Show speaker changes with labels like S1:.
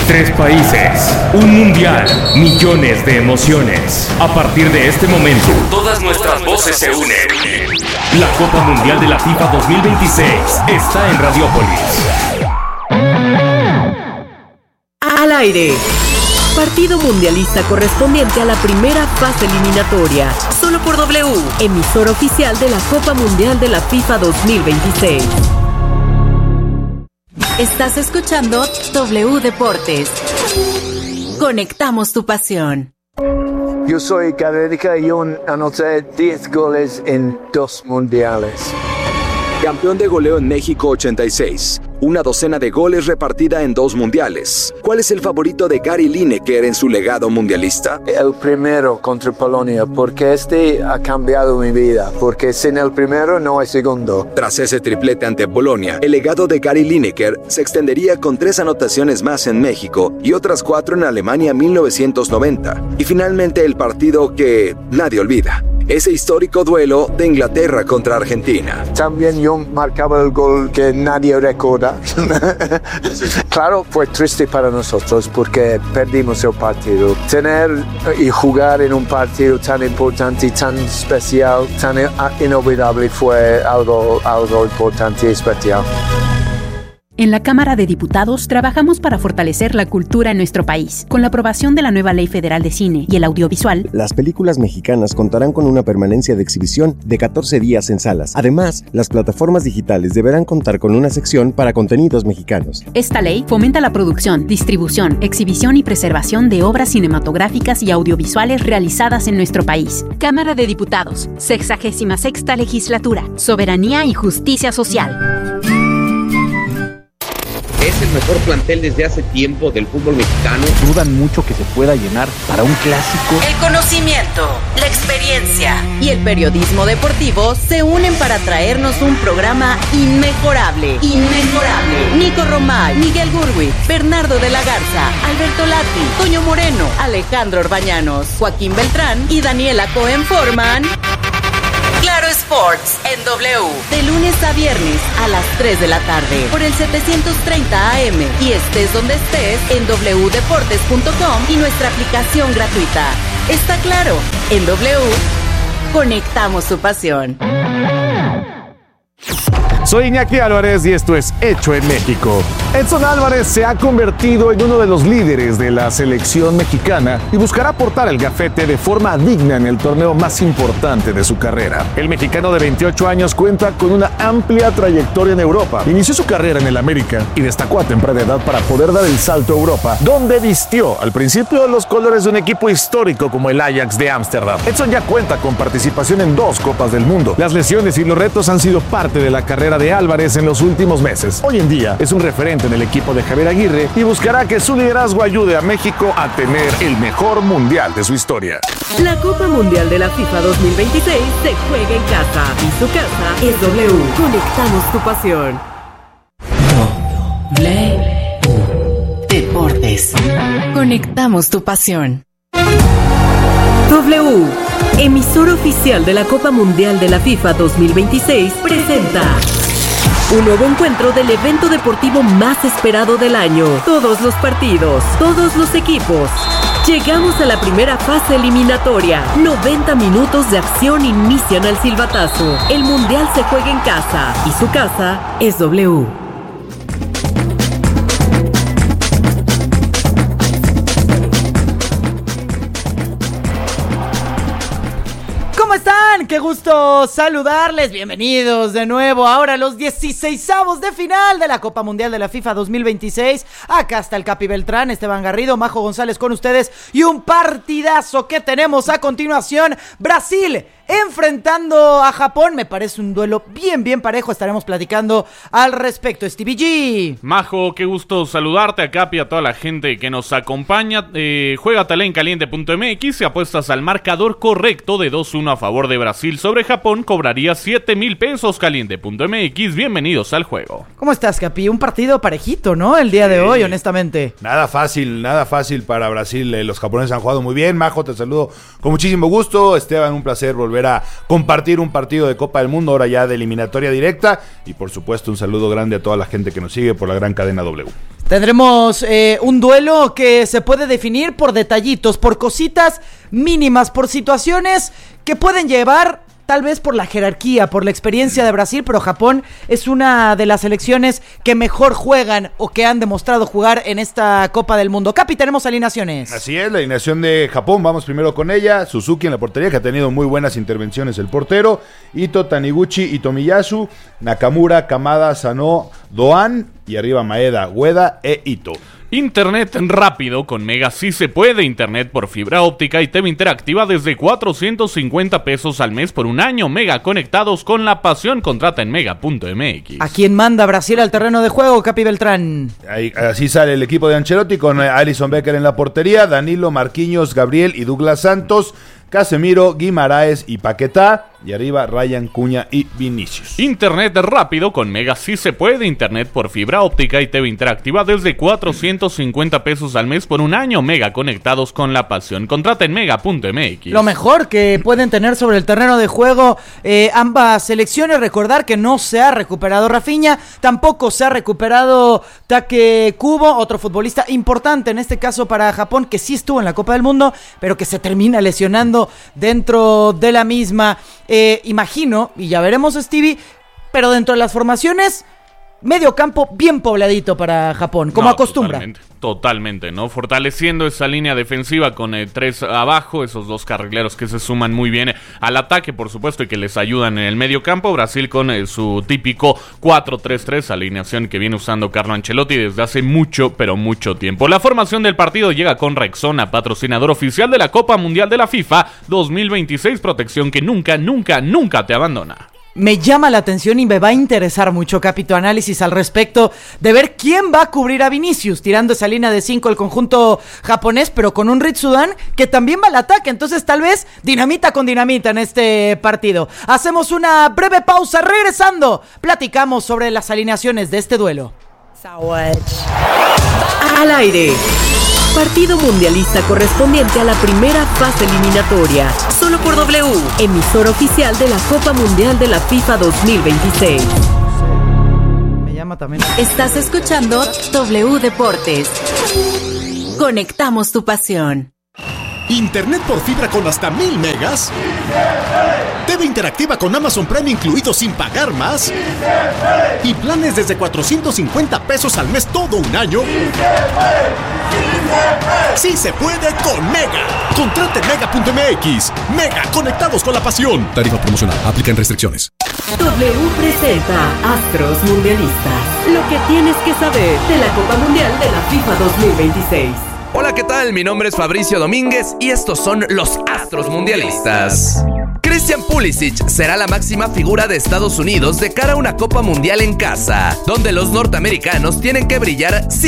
S1: 3 países, un mundial, millones de emociones. A partir de este momento, todas nuestras voces se unen. La Copa Mundial de la FIFA 2026 está en Radiópolis.
S2: Al aire. Partido mundialista correspondiente a la primera fase eliminatoria. Solo por W, emisora oficial de la Copa Mundial de la FIFA 2026. Estás escuchando W Deportes. Conectamos tu pasión.
S3: Yo soy Gareca y yo anoté 10 goles en 2 mundiales.
S4: Campeón de goleo en México 86. Una docena de goles repartida en 2 mundiales. ¿Cuál es el favorito de Gary Lineker en su legado mundialista?
S3: El primero contra Polonia, porque ha cambiado mi vida, porque sin el primero no hay segundo.
S4: Tras ese triplete ante Polonia, el legado de Gary Lineker se extendería con 3 anotaciones más en México y otras 4 en Alemania 1990. Y finalmente el partido que nadie olvida. Ese histórico duelo de Inglaterra contra Argentina.
S3: También yo marcaba el gol que nadie recuerda. Claro, fue triste para nosotros porque perdimos el partido. Tener y jugar en un partido tan importante, tan especial, tan inolvidable fue algo importante y especial.
S5: En la Cámara de Diputados trabajamos para fortalecer la cultura en nuestro país. Con la aprobación de la nueva Ley Federal de Cine y el Audiovisual,
S6: las películas mexicanas contarán con una permanencia de exhibición de 14 días en salas. Además, las plataformas digitales deberán contar con una sección para contenidos mexicanos.
S5: Esta ley fomenta la producción, distribución, exhibición y preservación de obras cinematográficas y audiovisuales realizadas en nuestro país. Cámara de Diputados, 66ª Legislatura, Soberanía y Justicia Social.
S7: Es el mejor plantel desde hace tiempo del fútbol mexicano.
S8: Dudan mucho que se pueda llenar para un clásico.
S2: El conocimiento, la experiencia y el periodismo deportivo se unen para traernos un programa inmejorable. Nico Romay, Miguel Gurwitz, Bernardo de la Garza, Alberto Lati, Toño Moreno, Alejandro Orbañanos, Joaquín Beltrán y Daniela Cohen forman Claro Sports en W, de lunes a viernes a las 3 de la tarde por el 730 AM y estés donde estés en wdeportes.com y nuestra aplicación gratuita. Está claro, en W conectamos su pasión.
S9: Soy Iñaki Álvarez y esto es Hecho en México. Edson Álvarez se ha convertido en uno de los líderes de la selección mexicana y buscará portar el gafete de forma digna en el torneo más importante de su carrera. El mexicano de 28 años cuenta con una amplia trayectoria en Europa. Inició su carrera en el América y destacó a temprana edad para poder dar el salto a Europa, donde vistió al principio los colores de un equipo histórico como el Ajax de Ámsterdam. Edson ya cuenta con participación en 2 Copas del Mundo. Las lesiones y los retos han sido parte de la carrera de Álvarez en los últimos meses. Hoy en día es un referente en el equipo de Javier Aguirre y buscará que su liderazgo ayude a México a tener el mejor mundial de su historia.
S2: La Copa Mundial de la FIFA 2026 se juega en casa y su casa es W. Conectamos tu pasión. W Deportes. Conectamos tu pasión. W, emisora oficial de la Copa Mundial de la FIFA 2026, presenta un nuevo encuentro del evento deportivo más esperado del año. Todos los partidos, todos los equipos. Llegamos a la primera fase eliminatoria. 90 minutos de acción inician al silbatazo. El Mundial se juega en casa y su casa es W.
S10: Qué gusto saludarles, bienvenidos de nuevo ahora a los 16avos de final de la Copa Mundial de la FIFA 2026. Acá está el Capi Beltrán, Esteban Garrido, Majo González con ustedes y un partidazo que tenemos a continuación. Brasil enfrentando a Japón, me parece un duelo bien parejo, estaremos platicando al respecto. Stevie G.
S11: Majo, qué gusto saludarte a Capi, a toda la gente que nos acompaña. Juégatela en caliente.mx, si apuestas al marcador correcto de 2-1 a favor de Brasil sobre Japón, cobraría 7,000 pesos. Caliente.mx, bienvenidos al juego.
S10: ¿Cómo estás, Capi? Un partido parejito, ¿no? El día de hoy, honestamente.
S12: Nada fácil para Brasil. Los japoneses han jugado muy bien. Majo, te saludo con muchísimo gusto. Esteban, un placer volver a compartir un partido de Copa del Mundo, ahora ya de eliminatoria directa. Y por supuesto un saludo grande a toda la gente que nos sigue por la gran cadena W.
S10: Tendremos un duelo que se puede definir por detallitos, por cositas mínimas, por situaciones que pueden llevar tal vez por la jerarquía, por la experiencia de Brasil, pero Japón es una de las selecciones que mejor juegan o que han demostrado jugar en esta Copa del Mundo. Capi, tenemos alineaciones.
S12: Así es, la alineación de Japón, vamos primero con ella. Suzuki en la portería, que ha tenido muy buenas intervenciones el portero. Ito, Taniguchi y Tomiyasu. Nakamura, Kamada, Sano, Doan. Y arriba Maeda, Ueda e Ito.
S11: Internet rápido con Mega sí se puede. Internet por fibra óptica y TV interactiva desde 450 pesos al mes por un año. Mega, conectados con la pasión. Contrata en mega.mx.
S10: ¿A quién manda Brasil al terreno de juego, Capi Beltrán?
S12: Así sale el equipo de Ancelotti con Alisson Becker en la portería, Danilo, Marquinhos, Gabriel y Douglas Santos, Casemiro, Guimaraes y Paquetá. Y arriba Ryan, Cuña y Vinicius.
S11: Internet rápido con Mega sí se puede. Internet por fibra óptica y TV interactiva desde 450 pesos al mes por un año. Mega, conectados con la pasión. Contrata en mega.mx.
S10: Lo mejor que pueden tener sobre el terreno de juego ambas selecciones. Recordar que no se ha recuperado Rafinha, tampoco se ha recuperado Take Kubo, otro futbolista importante en este caso para Japón, que sí estuvo en la Copa del Mundo, pero que se termina lesionando dentro de la misma. Imagino, y ya veremos, Stevie, pero dentro de las formaciones, medio campo bien pobladito para Japón, como acostumbra.
S11: Totalmente, ¿no? Fortaleciendo esa línea defensiva con 3 abajo, esos 2 carrileros que se suman muy bien al ataque, por supuesto, y que les ayudan en el medio campo. Brasil con su típico 4-3-3, alineación que viene usando Carlo Ancelotti desde hace mucho, pero mucho tiempo. La formación del partido llega con Rexona, patrocinador oficial de la Copa Mundial de la FIFA 2026, protección que nunca, nunca, nunca te abandona.
S10: Me llama la atención y me va a interesar mucho, Capi, tu análisis al respecto de ver quién va a cubrir a Vinicius, tirando esa línea de 5 el conjunto japonés, pero con un Ritsudan que también va al ataque. Entonces tal vez dinamita con dinamita en este partido. Hacemos una breve pausa, regresando platicamos sobre las alineaciones de este duelo.
S2: Al aire. Partido mundialista correspondiente a la primera fase eliminatoria. Solo por W, emisora oficial de la Copa Mundial de la FIFA 2026.
S10: Me llama también.
S2: Estás escuchando W Deportes. Conectamos tu pasión.
S13: Internet por fibra con hasta 1000 megas. TV interactiva con Amazon Prime incluido sin pagar más. Y planes desde 450 pesos al mes todo un año. Sí se puede con Mega. Contrate Mega.mx. Mega, conectados con la pasión. Tarifa promocional, aplican restricciones.
S2: W presenta Astros Mundialistas. Lo que tienes que saber de la Copa Mundial de la FIFA 2026.
S14: Hola, ¿qué tal? Mi nombre es Fabricio Domínguez y estos son los Astros Mundialistas. Christian Pulisic será la máxima figura de Estados Unidos de cara a una Copa Mundial en casa, donde los norteamericanos tienen que brillar